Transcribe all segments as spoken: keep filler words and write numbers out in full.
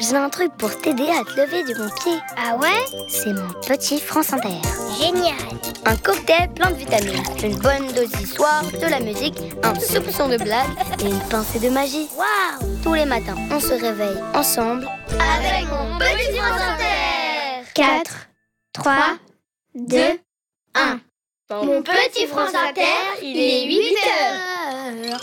J'ai un truc pour t'aider à te lever du bon pied. Ah ouais? C'est mon petit France Inter. Génial! Un cocktail plein de vitamines, une bonne dose d'histoire, de la musique, un soupçon de blague et une pincée de magie. Waouh! Tous les matins, on se réveille ensemble Avec mon petit France Inter! quatre, trois, deux, un. Mon petit France Inter, il est huit heures!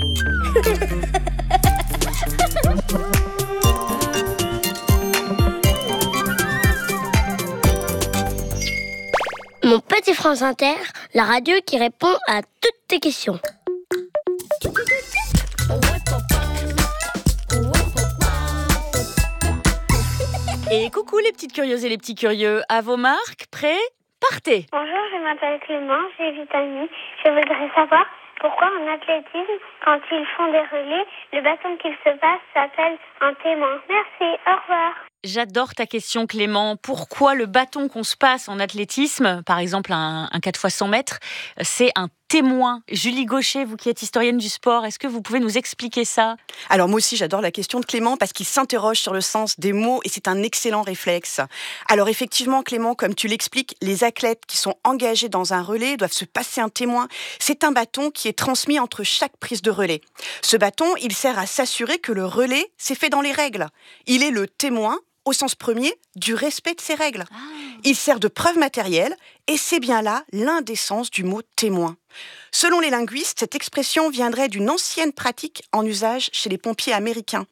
Mon petit France Inter, la radio qui répond à toutes tes questions. Et coucou les petites curieuses et les petits curieux, à vos marques, prêts, partez. Bonjour, je m'appelle Clément, j'ai huit ans et demi. Je voudrais savoir pourquoi en athlétisme, quand ils font des relais, le bâton qu'ils se passent s'appelle un témoin. Merci, au revoir. J'adore ta question Clément. Pourquoi le bâton qu'on se passe en athlétisme, par exemple un, un quatre fois cent mètres, c'est un témoin? Julie Gaucher, vous qui êtes historienne du sport, est-ce que vous pouvez nous expliquer ça? Alors moi aussi j'adore la question de Clément parce qu'il s'interroge sur le sens des mots et c'est un excellent réflexe. Alors effectivement Clément, comme tu l'expliques, les athlètes qui sont engagés dans un relais doivent se passer un témoin. C'est un bâton qui est transmis entre chaque prise de relais. Ce bâton, il sert à s'assurer que le relais s'est fait dans les règles. Il est le témoin au sens premier, du respect de ces règles. Ah. Il sert de preuve matérielle et c'est bien là l'un des sens du mot témoin. Selon les linguistes, cette expression viendrait d'une ancienne pratique en usage chez les pompiers américains.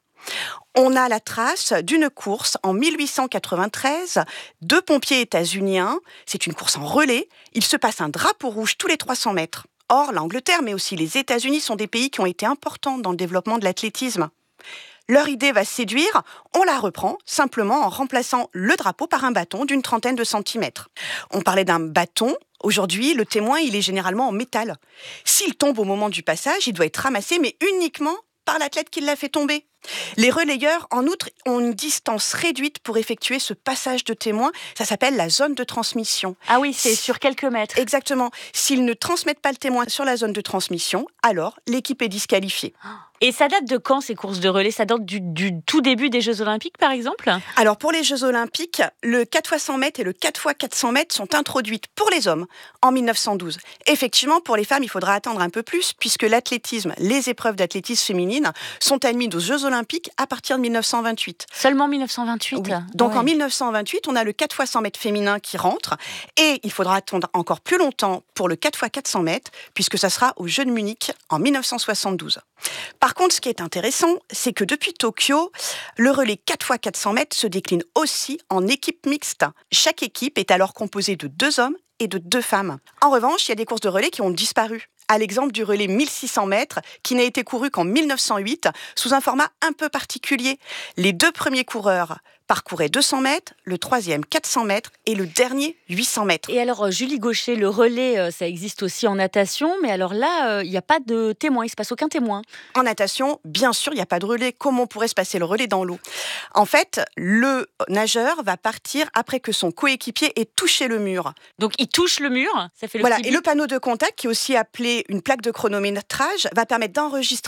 On a la trace d'une course en mille huit cent quatre-vingt-treize, deux pompiers états-uniens, c'est une course en relais, il se passe un drapeau rouge tous les trois cents mètres. Or, l'Angleterre, mais aussi les États-Unis sont des pays qui ont été importants dans le développement de l'athlétisme. Leur idée va séduire, on la reprend simplement en remplaçant le drapeau par un bâton d'une trentaine de centimètres. On parlait d'un bâton, aujourd'hui le témoin il est généralement en métal. S'il tombe au moment du passage, il doit être ramassé mais uniquement par l'athlète qui l'a fait tomber. Les relayeurs, en outre, ont une distance réduite pour effectuer ce passage de témoin. Ça s'appelle la zone de transmission. Ah oui, c'est sur quelques mètres. Exactement. S'ils ne transmettent pas le témoin sur la zone de transmission, alors l'équipe est disqualifiée. Et ça date de quand ces courses de relais? Ça date du, du tout début des Jeux Olympiques, par exemple? Alors pour les Jeux Olympiques, le quatre fois cent mètres et le quatre fois quatre cents mètres sont introduites pour les hommes en mille neuf cent douze. Effectivement, pour les femmes, il faudra attendre un peu plus puisque l'athlétisme, les épreuves d'athlétisme féminine sont admises aux Jeux Olympiques à partir de mille neuf cent vingt-huit. Seulement mille neuf cent vingt-huit? Oui. Donc ouais. En mille neuf cent vingt-huit, on a le quatre fois cent mètres féminin qui rentre et il faudra attendre encore plus longtemps pour le quatre fois quatre cents mètres puisque ça sera aux Jeux de Munich en mille neuf cent soixante-douze. Par contre, ce qui est intéressant, c'est que depuis Tokyo, le relais quatre fois quatre cents mètres se décline aussi en équipe mixte. Chaque équipe est alors composée de deux hommes et de deux femmes. En revanche, il y a des courses de relais qui ont disparu. À l'exemple du relais mille six cents mètres, qui n'a été couru qu'en mille neuf cent huit, sous un format un peu particulier. Les deux premiers coureurs parcouraient deux cents mètres, le troisième quatre cents mètres et le dernier huit cents mètres. Et alors, Julie Gaucher, le relais, ça existe aussi en natation, mais alors là, il n'y a pas de témoin, il ne se passe aucun témoin. En natation, bien sûr, il n'y a pas de relais. Comment pourrait se passer le relais dans l'eau? En fait, le nageur va partir après que son coéquipier ait touché le mur. Donc, il touche le mur, ça fait le Voilà, petit et bip. le panneau de contact, qui est aussi appelé une plaque de chronométrage, va permettre d'enregistrer